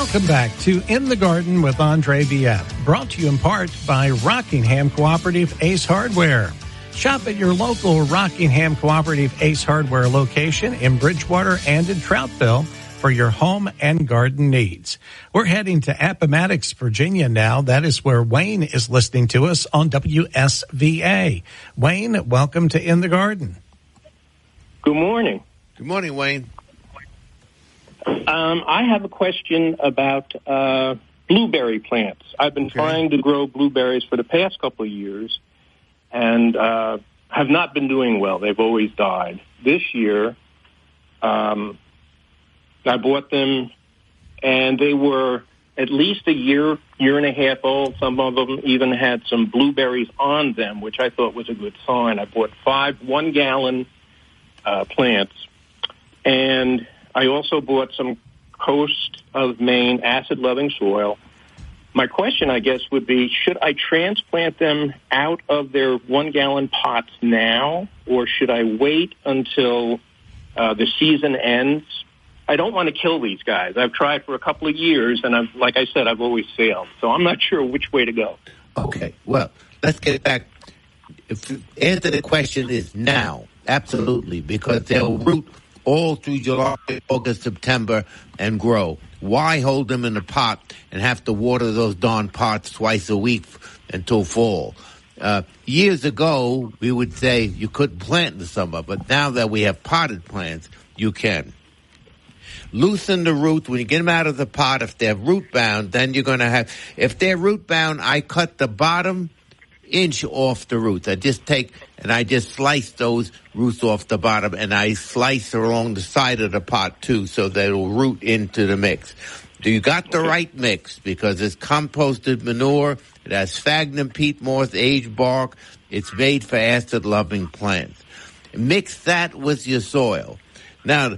Welcome back to In the Garden with Andre Viette, brought to you in part by Rockingham Cooperative Ace Hardware. Shop at your local Rockingham Cooperative Ace Hardware location in Bridgewater and in Troutville for your home and garden needs. We're heading to Appomattox, Virginia now. That is where Wayne is listening to us on WSVA. Wayne, welcome to In the Garden. Good morning. Good morning, Wayne. I have a question about blueberry plants. I've been trying to grow blueberries for the past couple of years and have not been doing well. They've always died. This year, I bought them, and they were at least a year and a half old. Some of them even had some blueberries on them, which I thought was a good sign. I bought 5 1-gallon plants, and I also bought some Coast of Maine acid-loving soil. My question, I guess, would be, should I transplant them out of their 1-gallon pots now, or should I wait until the season ends? I don't want to kill these guys. I've tried for a couple of years, and like I said, I've always failed. So I'm not sure which way to go. Okay, well, let's get back. Answer the question is now, absolutely, because they'll root all through July, August, September, and grow. Why hold them in a pot and have to water those darn pots twice a week until fall? Years ago, we would say you couldn't plant in the summer, but now that we have potted plants, you can. Loosen the roots. When you get them out of the pot, if they're root-bound, then you're going to have... If they're root-bound, I cut the bottom inch off the roots. I just slice those roots off the bottom, and I slice along the side of the pot too, so that it'll root into the mix. You got the right mix because it's composted manure. It has sphagnum, peat moss, aged bark. It's made for acid-loving plants. Mix that with your soil. Now,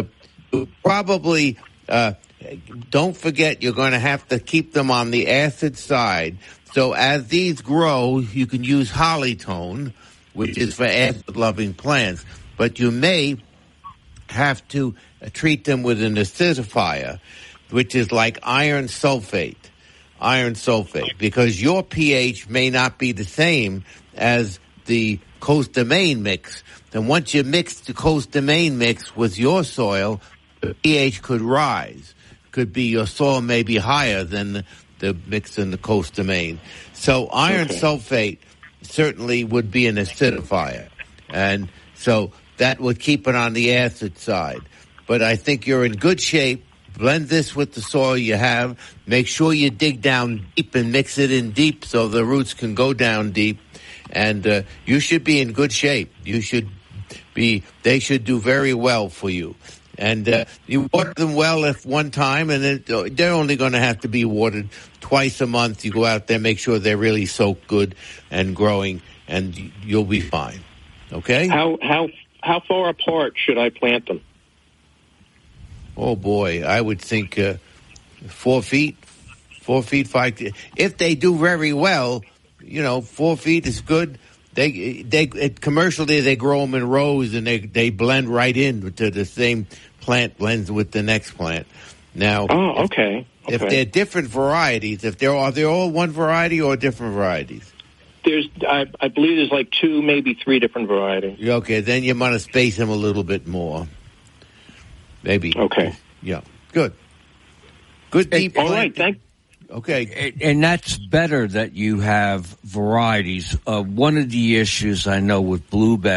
don't forget you're going to have to keep them on the acid side. So as these grow, you can use Hollytone, which is for acid-loving plants, but you may have to treat them with an acidifier, which is like iron sulfate, because your pH may not be the same as the Coast of Maine mix. Then once you mix the Coast of Maine mix with your soil, the pH could rise. Could be your soil may be higher than the mix in the Coast of Maine. So iron sulfate certainly would be an acidifier. And so that would keep it on the acid side. But I think you're in good shape. Blend this with the soil you have. Make sure you dig down deep and mix it in deep so the roots can go down deep. And you should be in good shape. They should do very well for you. And you water them well if one time, and they're only going to have to be watered twice a month. You go out there, make sure they're really soaked good and growing, and you'll be fine. Okay? How far apart should I plant them? Oh boy, I would think 4 feet, 5. If they do very well, 4 feet is good. Commercially they grow them in rows and they blend right into the same plant blends with the next plant. Now, if they're different varieties, are they all one variety or different varieties? I believe there's like 2, maybe 3 different varieties. Okay, then you want to space them a little bit more. Maybe. Okay. Yeah. Good. Good deep. All right. Okay. And that's better that you have varieties. One of the issues I know with blueberry